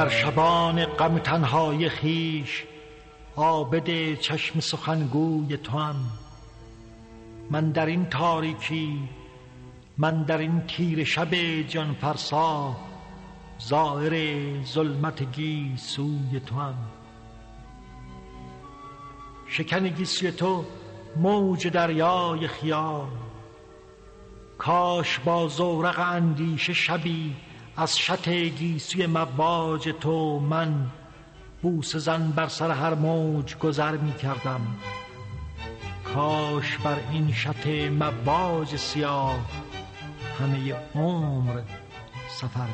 در شبان غم تنهای خویش عابد چشم سخنگوی توام. من در این تاریکی، من در این تیره شب جان فرسا، زائر ظلمت گیسوی توام. شکن گیسوی تو موج دریای خیال، کاش با زورق اندیشه شبی از شط گیسوی مواج تو من بوسه زن بر سر هر موج گذر می کردم. کاش بر این شط مواج سیاه همه عمر سفر